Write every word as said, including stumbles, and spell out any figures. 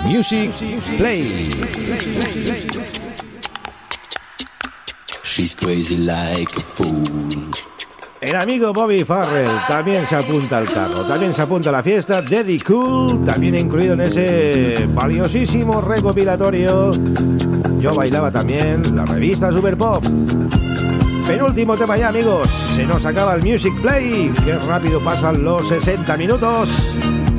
Music Play. She's crazy like a fool. El amigo Bobby Farrell también se apunta al carro, también se apunta a la fiesta. Daddy Cool, también incluido en ese valiosísimo recopilatorio. Yo bailaba también, la revista Super Pop. Penúltimo tema ya, amigos. Se nos acaba el Music Play. Qué rápido pasan los sesenta minutos.